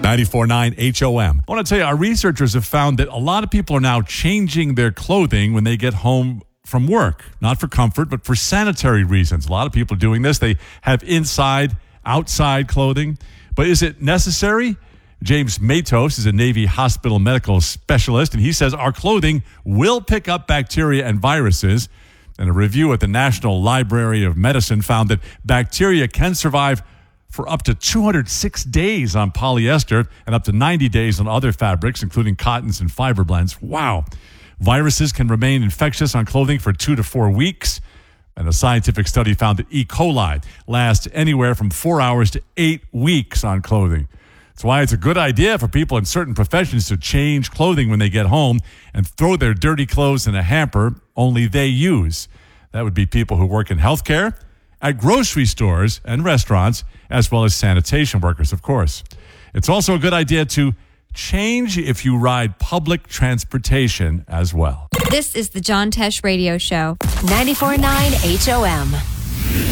94.9 HOM. I want to tell you, our researchers have found that a lot of people are now changing their clothing when they get home from work. Not for comfort, but for sanitary reasons. A lot of people are doing this. They have inside, outside clothing. But is it necessary? James Matos is a Navy hospital medical specialist, and he says our clothing will pick up bacteria and viruses. And a review at the National Library of Medicine found that bacteria can survive for up to 206 days on polyester and up to 90 days on other fabrics, including cottons and fiber blends. Wow. Viruses can remain infectious on clothing for 2 to 4 weeks. And a scientific study found that E. coli lasts anywhere from 4 hours to 8 weeks on clothing. That's why it's a good idea for people in certain professions to change clothing when they get home and throw their dirty clothes in a hamper only they use. That would be people who work in healthcare, at grocery stores and restaurants, as well as sanitation workers, of course. It's also a good idea to change if you ride public transportation as well. This is the John Tesh Radio Show. 94.9 HOM.